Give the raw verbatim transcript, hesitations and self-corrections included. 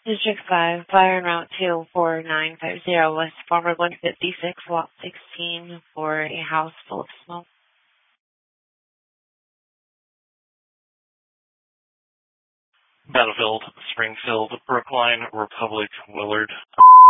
District five, fire en route two four nine five zero, West Farmer one fifty-six, Lot sixteen, for a house full of smoke. Battlefield, Springfield, Brookline, Republic, Willard.